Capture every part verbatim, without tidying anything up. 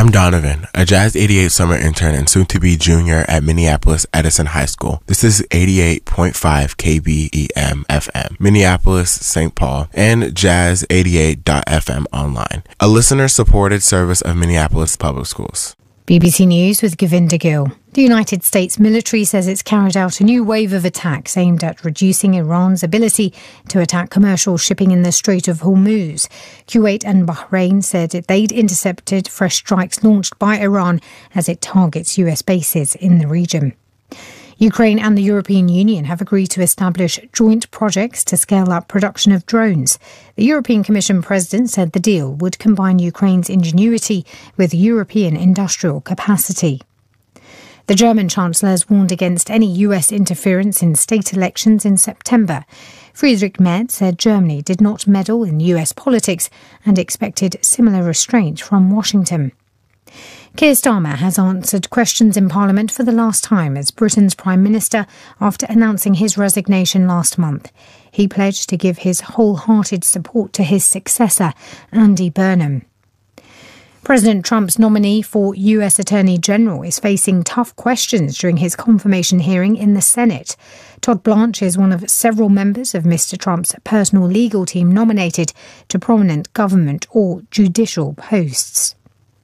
I'm Donovan, a Jazz eighty-eight summer intern and soon-to-be junior at Minneapolis Edison High School. This is eighty-eight point five K B E M F M, Minneapolis, Saint Paul, and Jazz eighty-eight dot F M online, a listener-supported service of Minneapolis Public Schools. B B C News with Govinda Gill. The United States military says it's carried out a new wave of attacks aimed at reducing Iran's ability to attack commercial shipping in the Strait of Hormuz. Kuwait and Bahrain said they'd intercepted fresh strikes launched by Iran as it targets U S bases in the region. Ukraine and the European Union have agreed to establish joint projects to scale up production of drones. The European Commission president said the deal would combine Ukraine's ingenuity with European industrial capacity. The German Chancellor has warned against any U S interference in state elections in September. Friedrich Merz said Germany did not meddle in U S politics and expected similar restraint from Washington. Keir Starmer has answered questions in Parliament for the last time as Britain's Prime Minister after announcing his resignation last month. He pledged to give his wholehearted support to his successor, Andy Burnham. President Trump's nominee for U S Attorney General is facing tough questions during his confirmation hearing in the Senate. Todd Blanche is one of several members of Mister Trump's personal legal team nominated to prominent government or judicial posts.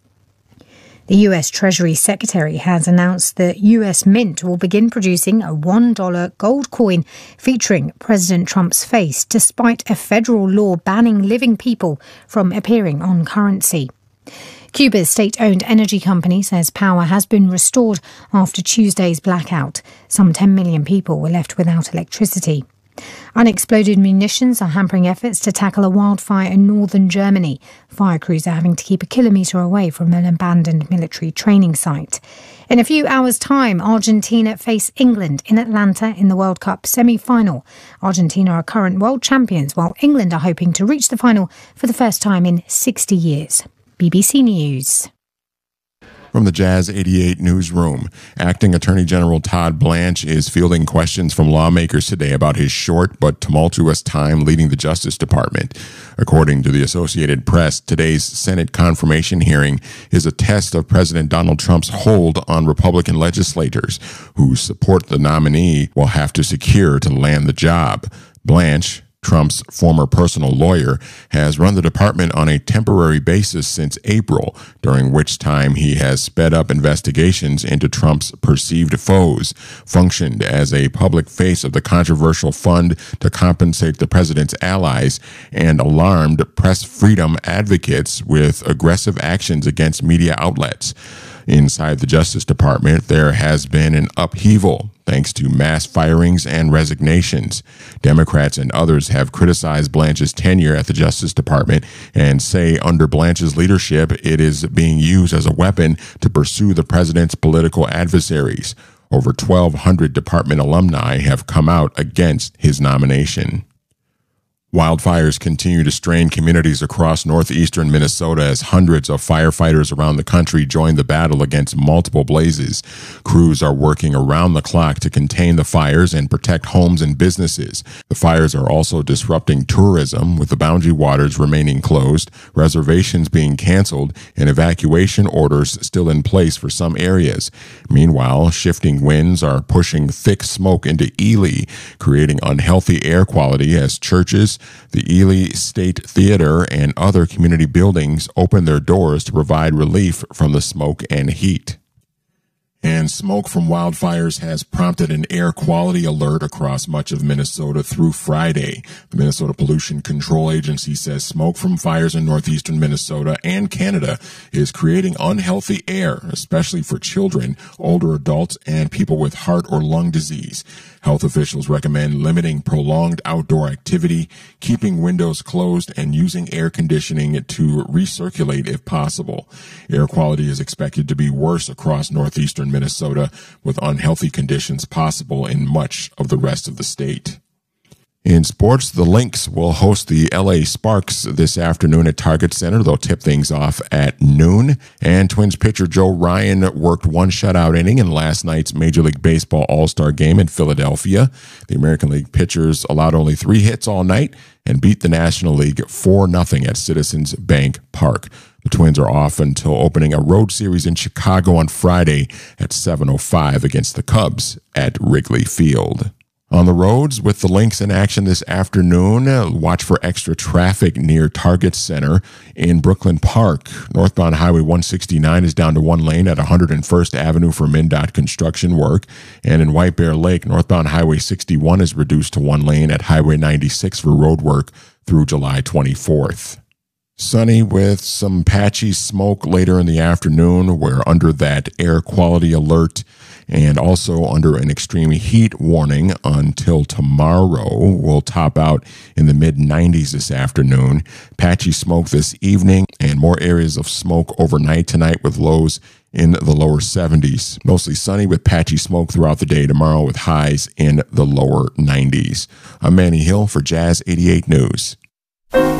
The U S Treasury Secretary has announced the U S Mint will begin producing a one dollar gold coin featuring President Trump's face, despite a federal law banning living people from appearing on currency. Cuba's state-owned energy company says power has been restored after Tuesday's blackout. Some ten million people were left without electricity. Unexploded munitions are hampering efforts to tackle a wildfire in northern Germany. Fire crews are having to keep a kilometre away from an abandoned military training site. In a few hours' time, Argentina face England in Atlanta in the World Cup semi-final. Argentina are current world champions, while England are hoping to reach the final for the first time in sixty years. B B C News. From the Jazz eighty-eight newsroom, Acting Attorney General Todd Blanche is fielding questions from lawmakers today about his short but tumultuous time leading the Justice Department. According to the Associated Press, today's Senate confirmation hearing is a test of President Donald Trump's hold on Republican legislators who support the nominee will have to secure to land the job. Blanche, Trump's former personal lawyer, has run the department on a temporary basis since April, during which time he has sped up investigations into Trump's perceived foes, functioned as a public face of the controversial fund to compensate the president's allies, and alarmed press freedom advocates with aggressive actions against media outlets. Inside the Justice Department, there has been an upheaval thanks to mass firings and resignations. Democrats and others have criticized Blanche's tenure at the Justice Department and say under Blanche's leadership, it is being used as a weapon to pursue the president's political adversaries. Over twelve hundred department alumni have come out against his nomination. Wildfires continue to strain communities across northeastern Minnesota as hundreds of firefighters around the country join the battle against multiple blazes. Crews are working around the clock to contain the fires and protect homes and businesses. The fires are also disrupting tourism, with the Boundary Waters remaining closed, reservations being canceled, and evacuation orders still in place for some areas. Meanwhile, shifting winds are pushing thick smoke into Ely, creating unhealthy air quality as churches, the Ely State Theater, and other community buildings open their doors to provide relief from the smoke and heat. And smoke from wildfires has prompted an air quality alert across much of Minnesota through Friday. The Minnesota Pollution Control Agency says smoke from fires in northeastern Minnesota and Canada is creating unhealthy air, especially for children, older adults, and people with heart or lung disease. Health officials recommend limiting prolonged outdoor activity, keeping windows closed, and using air conditioning to recirculate if possible. Air quality is expected to be worse across northeastern Minnesota, with unhealthy conditions possible in much of the rest of the state. In sports, the Lynx will host the L A Sparks this afternoon at Target Center. They'll tip things off at noon. And Twins pitcher Joe Ryan worked one shutout inning in last night's Major League Baseball All-Star Game in Philadelphia. The American League pitchers allowed only three hits all night and beat the National League four nothing at Citizens Bank Park. The Twins are off until opening a road series in Chicago on Friday at seven oh five against the Cubs at Wrigley Field. On the roads, with the Lynx in action this afternoon, uh, watch for extra traffic near Target Center in Brooklyn Park. Northbound Highway one sixty-nine is down to one lane at one hundred first Avenue for MnDOT construction work. And in White Bear Lake, northbound Highway sixty-one is reduced to one lane at Highway ninety-six for road work through July twenty-fourth. Sunny with some patchy smoke later in the afternoon. We're under that air quality alert and also under an extreme heat warning until tomorrow. We'll top out in the mid nineties this afternoon. Patchy smoke this evening and more areas of smoke overnight tonight with lows in the lower seventies. Mostly sunny with patchy smoke throughout the day tomorrow with highs in the lower nineties. I'm Manny Hill for Jazz eighty-eight News.